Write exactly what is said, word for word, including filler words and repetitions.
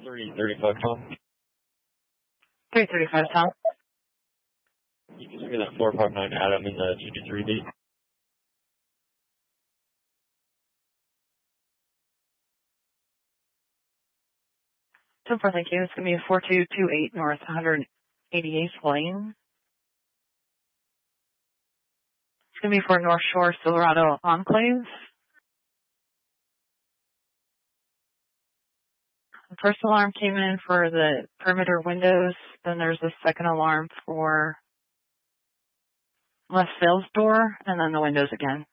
three thirty-five, Tom. three thirty-five, Tom. You can see that four five nine Adam in the two two three beat. ten four, thank you. It's going to be four two two eight North one eighty-eighth Lane. It's going to be for North Shore Silverado Enclave. The first alarm came in for the perimeter windows. Then there's a second alarm for left sales door, and then the windows again.